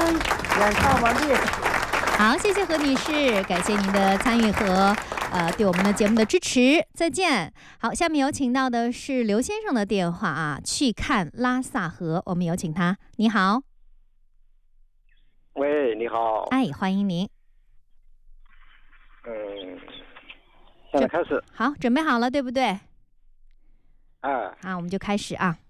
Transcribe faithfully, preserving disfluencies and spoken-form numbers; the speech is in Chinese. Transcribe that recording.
演唱完毕。 好，谢谢何女士，感谢您的参与和呃对我们的节目的支持，再见。好，下面有请到的是刘先生的电话啊，去看拉萨河，我们有请他。你好， 喂，你好。 哎，欢迎您。 嗯，现在开始。 好，准备好了，对不对？ 哎， 好，我们就开始啊。